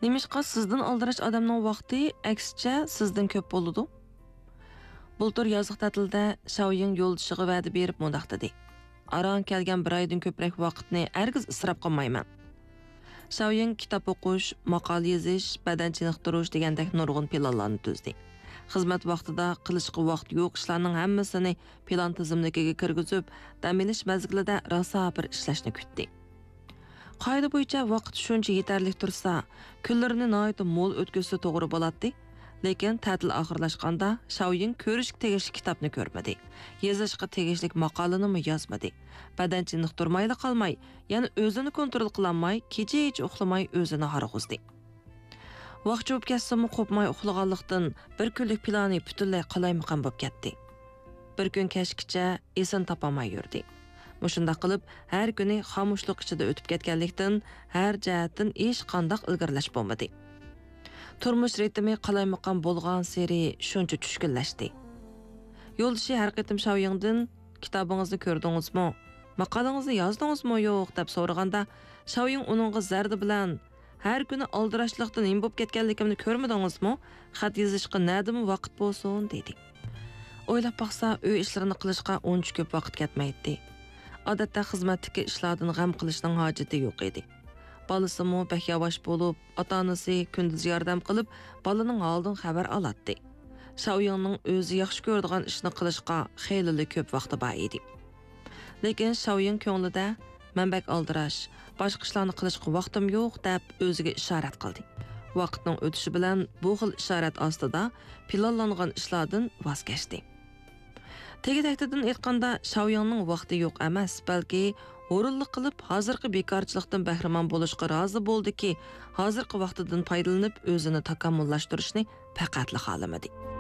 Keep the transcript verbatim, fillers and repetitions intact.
Немешқа sizdan aldırış adamның vaqti әксіче sizdan көп болуду? Bultur yazıq tətildə Şaoying yo'ldishiga va'da berib mundaq dedi. Aran kelgan bir aydan ko'proq vaqtni әргіз isrof qilmayman. Şaoying kitob o'qish, maqola yozish, badan chiniqtirish degandek nurg'un planlarni tuzdi. Xizmat vaqtida qilishga vaqt yo'q ishlarning hammasini plan tizimligiga kirgizib, dam olish mazgilida rosa bir ishlashni kutdi. Qayda bo'yicha vaqt shuncha yetarlik tursa, kunlarini nihoyat mo'l o'tkazsa to'g'ri bo'ladi. Lekin ta'til oxirlashganda Şaoying ko'rishga tegishli kitobni ko'rmadi. Yozishga tegishli maqolani ham yozmadi. Badan chiniqtirmayli qolmay, ya'ni o'zini kontrol qilolmay, kecha hech uxlamay o'zini harg'uzdi. Vaqt cho'p ketsa-mu qo'pmay uxlaganlikdan bir kunlik plani butunlay qalaymaqan bo'lib ketdi. Bir kun kechgacha esin topolmay yurdi. Mushunda qilib, har kuni xomushlik ichida o'tib ketganlikdan har jihatdan hech qanday ilgirlash bo'lmadi. Turmush ritmi qalaymaqan bo'lgan seri shuncha tushkunlashdi. Yo'ldishi har qitim Şaoyingdan kitobingizni ko'rdingizmi? Maqolangizni yozdingizmi yo'q deb so'raganda, Şaoying uningga zardi bilan har kuni aldirashlikdan nima bo'lib ketganligimni ko'rmadingizmi? Xat yozishga nadimi vaqt bo'lsin dedi. O'ylab baqsa, uy ishlarini qilishga uncha ko'p vaqt ketmaydi. Odatda xizmatdagi ishlardan g'am qilishning hojati yo'q edi. Balısımı bək yavaş bo'lib, ota-onasi kunduz yordam qilib, balaning holidan xabar oladi. Şaoyingning o'zi yaxshi ko'radigan ishni qilishga xeyli ko'p vaqti bor edi. Lekin Şaoying ko'nglida men bak aldirash, boshqa ishlarni qilishga vaqtim yo'q deb o'ziga ishorat qildi. Vaqtning o'tishi bilan bu xil ishorat ostida planlangan ishlardan voz kechdi. Tegidakdan aytganda Şaoyingning vaqti yo'q emas, balki o'rinli qilib hozirgi bekorchilikdan bahramon bo'lishga rozi bo'ldiki, hozirgi vaqtidan foydalanib o'zini takomillashtirishni faqatli xohlamadi.